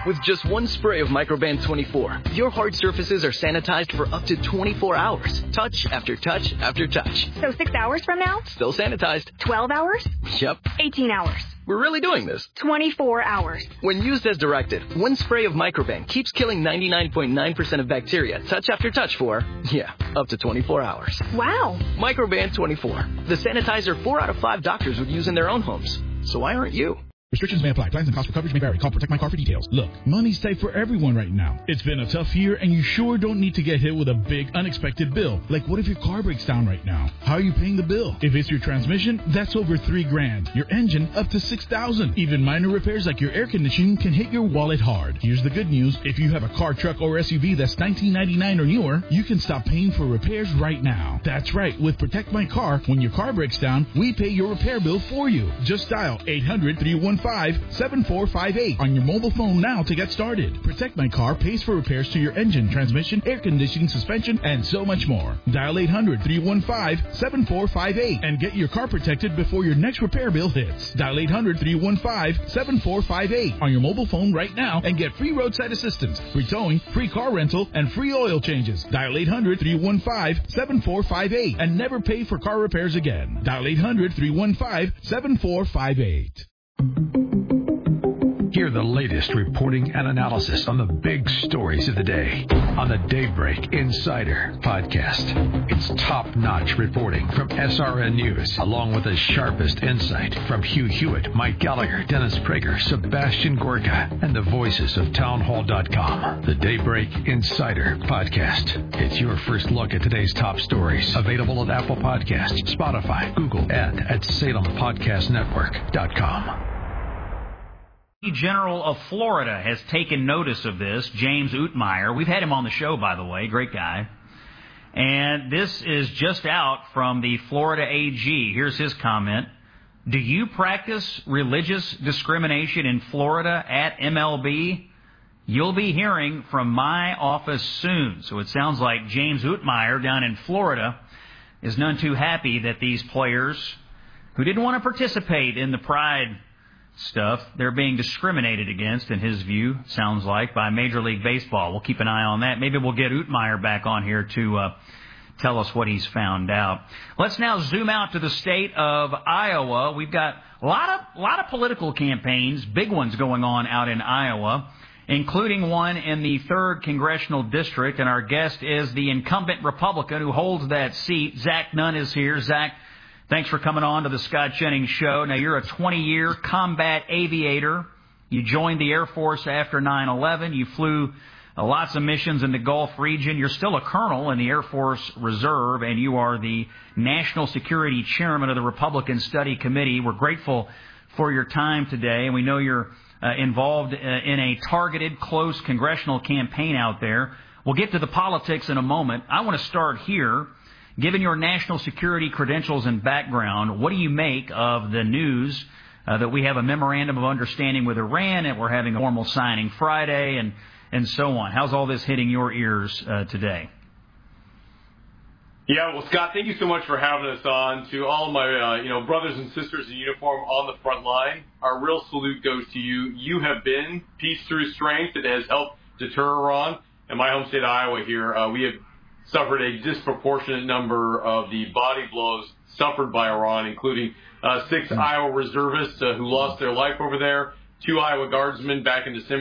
With just one spray of Microban 24, your hard surfaces are sanitized for up to 24 hours. Touch after touch after touch. So 6 hours from now? Still sanitized. 12 hours? Yep. 18 hours. We're really doing this. 24 hours. When used as directed, one spray of Microban keeps killing 99.9% of bacteria touch after touch for, up to 24 hours. Wow. Microban 24. The sanitizer 4 out of 5 doctors would use in their own homes. So why aren't you? Restrictions may apply. Plans and cost for coverage may vary. Call Protect My Car for details. Look, money's tight for everyone right now. It's been a tough year, and you sure don't need to get hit with a big, unexpected bill. Like, what if your car breaks down right now? How are you paying the bill? If it's your transmission, that's over $3,000. Your engine, up to $6,000. Even minor repairs like your air conditioning can hit your wallet hard. Here's the good news. If you have a car, truck, or SUV that's $19.99 or newer, you can stop paying for repairs right now. That's right. With Protect My Car, when your car breaks down, we pay your repair bill for you. Just dial 800-315-7458 on your mobile phone now to get started. Protect My Car pays for repairs to your engine, transmission, air conditioning, suspension, and so much more. Dial 800-315-7458 and get your car protected before your next repair bill hits. Dial 800-315-7458 on your mobile phone right now and get free roadside assistance, free towing, free car rental, and free oil changes. Dial 800-315-7458 and never pay for car repairs again. Dial 800-315-7458. Hear the latest reporting and analysis on the big stories of the day on the Daybreak Insider podcast. It's top-notch reporting from SRN News, along with the sharpest insight from Hugh Hewitt, Mike Gallagher, Dennis Prager, Sebastian Gorka, and the voices of townhall.com. The Daybreak Insider podcast. It's your first look at today's top stories. Available at Apple Podcasts, Spotify, Google, and at SalemPodcastNetwork.com. The General of Florida has taken notice of this, James Utmeyer. We've had him on the show, by the way. Great guy. And this is just out from the Florida AG. Here's his comment. Do you practice religious discrimination in Florida at MLB? You'll be hearing from my office soon. So it sounds like James Utmeyer down in Florida is none too happy that these players who didn't want to participate in the Pride stuff, they're being discriminated against, in his view, sounds like, by Major League Baseball. We'll keep an eye on that. Maybe we'll get Utmeyer back on here to tell us what he's found out. Let's now zoom out to the state of Iowa. We've got a lot of political campaigns, big ones going on out in Iowa, including one in the 3rd Congressional District, and our guest is the incumbent Republican who holds that seat. Zach Nunn is here. Zach, thanks for coming on to the Scott Jennings Show. Now, you're a 20-year combat aviator. You joined the Air Force after 9/11. You flew lots of missions in the Gulf region. You're still a colonel in the Air Force Reserve, and you are the National Security Chairman of the Republican Study Committee. We're grateful for your time today, and we know you're involved in a targeted, close congressional campaign out there. We'll get to the politics in a moment. I want to start here. Given your national security credentials and background, what do you make of the news that we have a memorandum of understanding with Iran and we're having a formal signing Friday and so on? How's all this hitting your ears today? Yeah, well, Scott, thank you so much for having us on. To all my brothers and sisters in uniform on the front line, our real salute goes to you. You have been peace through strength. It has helped deter Iran. In my home state of Iowa here, we have suffered a disproportionate number of the body blows suffered by Iran, including 6 Iowa reservists who lost their life over there, 2 Iowa guardsmen back in December